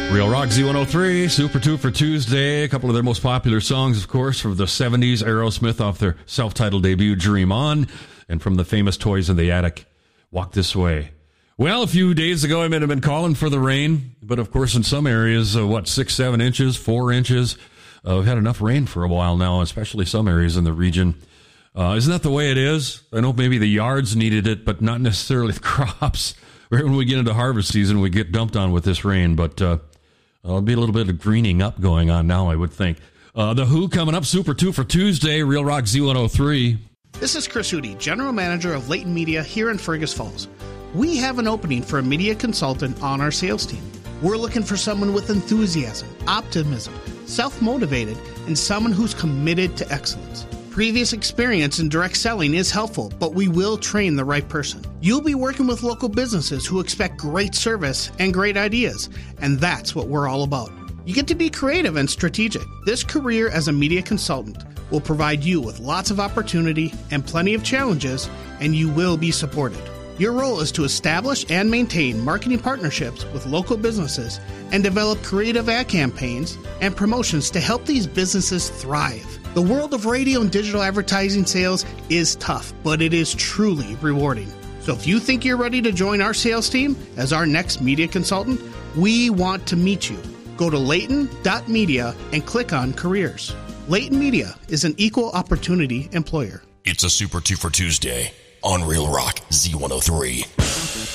Real Rock Z103, Super 2 for Tuesday. A couple of their most popular songs, of course, from the 70s, Aerosmith off their self-titled debut, Dream On, and from the famous Toys in the Attic, Walk This Way. Well, a few days ago, I might have been calling for the rain, but of course, in some areas, 6, 7 inches, 4 inches. We've had enough rain for a while now, especially some areas in the region. Isn't that the way it is? I know maybe the yards needed it, but not necessarily the crops. Right when we get into harvest season, we get dumped on with this rain, but there'll be a little bit of greening up going on now, I would think. The Who coming up, Super 2 for Tuesday, Real Rock Z103. This is Chris Hootie, General Manager of Leighton Media here in Fergus Falls. We have an opening for a media consultant on our sales team. We're looking for someone with enthusiasm, optimism, self-motivated, and someone who's committed to excellence. Previous experience in direct selling is helpful, but we will train the right person. You'll be working with local businesses who expect great service and great ideas, and that's what we're all about. You get to be creative and strategic. This career as a media consultant will provide you with lots of opportunity and plenty of challenges, and you will be supported. Your role is to establish and maintain marketing partnerships with local businesses and develop creative ad campaigns and promotions to help these businesses thrive. The world of radio and digital advertising sales is tough, but it is truly rewarding. So if you think you're ready to join our sales team as our next media consultant, we want to meet you. Go to Leighton.media and click on careers. Leighton Media is an equal opportunity employer. It's a Super 2 for Tuesday on Real Rock Z103.